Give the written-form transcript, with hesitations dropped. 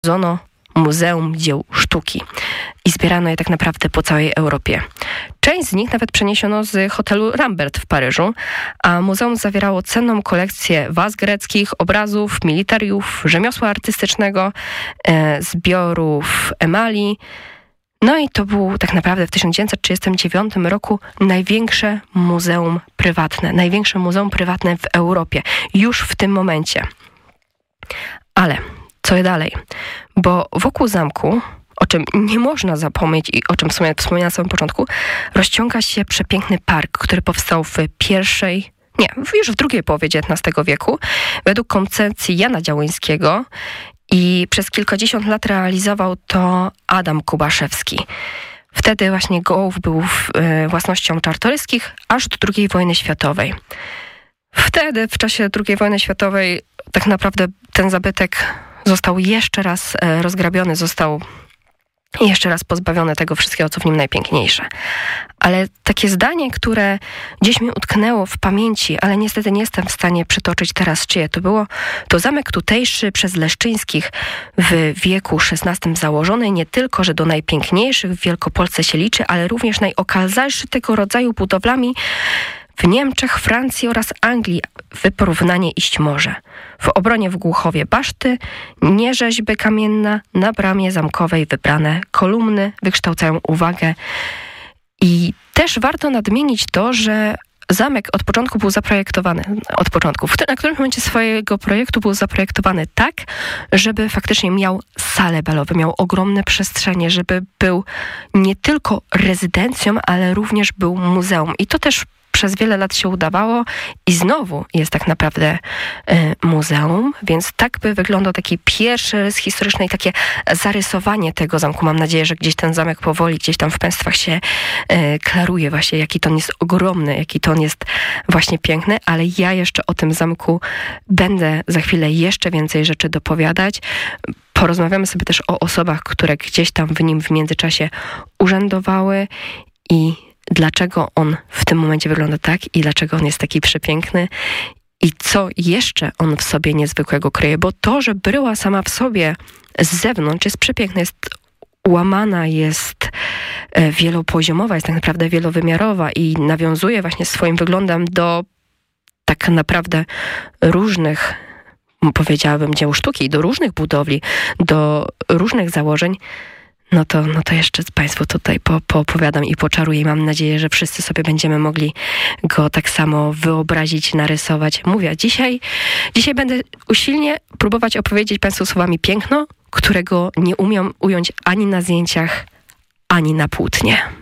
Zono Muzeum Dzieł Sztuki i zbierano je tak naprawdę po całej Europie. Część z nich nawet przeniesiono z hotelu Rambert w Paryżu, a muzeum zawierało cenną kolekcję waz greckich, obrazów, militariów, rzemiosła artystycznego, zbiorów emali. No i to był tak naprawdę w 1939 roku największe muzeum prywatne w Europie, już w tym momencie. Ale co dalej? Bo wokół zamku, o czym nie można zapomnieć i o czym wspomniałam na samym początku, rozciąga się przepiękny park, który powstał już w drugiej połowie XIX wieku, według koncepcji Jana Działyńskiego i przez kilkadziesiąt lat realizował to Adam Kubaszewski. Wtedy właśnie Gołów był własnością Czartoryskich aż do II wojny światowej. Wtedy, w czasie II wojny światowej, tak naprawdę ten zabytek został jeszcze raz rozgrabiony, został jeszcze raz pozbawiony tego wszystkiego, co w nim najpiękniejsze. Ale takie zdanie, które gdzieś mi utknęło w pamięci, ale niestety nie jestem w stanie przytoczyć teraz, czyje to było, to zamek tutejszy przez Leszczyńskich w wieku XVI założony nie tylko, że do najpiękniejszych w Wielkopolsce się liczy, ale również najokazalszy tego rodzaju budowlami w Niemczech, Francji oraz Anglii w porównanie iść może. W obronie w Głuchowie baszty, nie rzeźby kamienna, na bramie zamkowej wybrane kolumny wykształcają uwagę. I też warto nadmienić to, że zamek od początku był zaprojektowany, na którymś momencie swojego projektu był zaprojektowany tak, żeby faktycznie miał salę balową, miał ogromne przestrzenie, żeby był nie tylko rezydencją, ale również był muzeum. I to też przez wiele lat się udawało i znowu jest tak naprawdę muzeum, więc tak by wyglądał taki pierwszy rys historyczny i takie zarysowanie tego zamku. Mam nadzieję, że gdzieś ten zamek powoli, gdzieś tam w państwach się klaruje właśnie, jaki to on jest ogromny, jaki to on jest właśnie piękny, ale ja jeszcze o tym zamku będę za chwilę jeszcze więcej rzeczy dopowiadać. Porozmawiamy sobie też o osobach, które gdzieś tam w nim w międzyczasie urzędowały i dlaczego on w tym momencie wygląda tak i dlaczego on jest taki przepiękny i co jeszcze on w sobie niezwykłego kryje, bo to, że bryła sama w sobie z zewnątrz jest przepiękna, jest łamana, jest wielopoziomowa, jest tak naprawdę wielowymiarowa i nawiązuje właśnie swoim wyglądem do tak naprawdę różnych, powiedziałabym, dzieł sztuki, do różnych budowli, do różnych założeń. No to jeszcze Państwu tutaj poopowiadam i poczaruję i mam nadzieję, że wszyscy sobie będziemy mogli go tak samo wyobrazić, narysować. Mówię, dzisiaj będę usilnie próbować opowiedzieć Państwu słowami piękno, którego nie umiem ująć ani na zdjęciach, ani na płótnie.